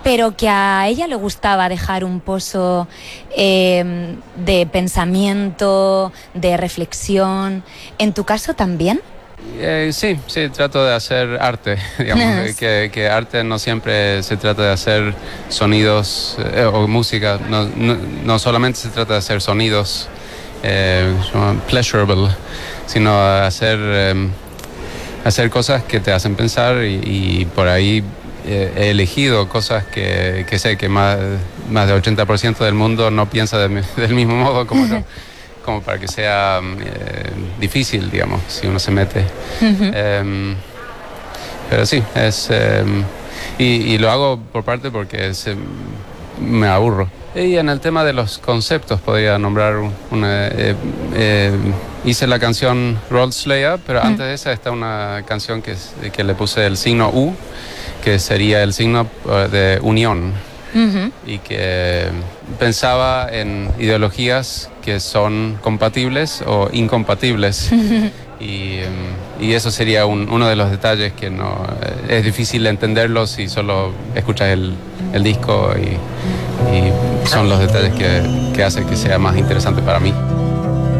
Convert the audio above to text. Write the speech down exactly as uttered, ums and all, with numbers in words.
pero que a ella le gustaba dejar un pozo eh, de pensamiento, de reflexión. ¿En tu caso también? Eh, sí, sí, trato de hacer arte, digamos, que, que arte no siempre se trata de hacer sonidos eh, o música, no, no, no solamente se trata de hacer sonidos eh, pleasurable, sino hacer, eh, hacer cosas que te hacen pensar y, y por ahí eh, he elegido cosas que, que sé que más, más del ochenta por ciento del mundo no piensa de, del mismo modo como yo. Como para que sea eh, difícil, digamos, si uno se mete. Uh-huh. Eh, pero sí, es... Eh, y, y lo hago por parte porque es, eh, me aburro. Y en el tema de los conceptos podría nombrar una... Eh, eh, hice la canción Road Slayer, pero uh-huh. antes de esa está una canción que, que le puse el signo U, que sería el signo de unión. Uh-huh. Y que pensaba en ideologías que son compatibles o incompatibles. Uh-huh. y, y eso sería un, uno de los detalles que no es difícil entenderlo si solo escuchas el, el disco y, y son los detalles que, que hacen que sea más interesante para mí.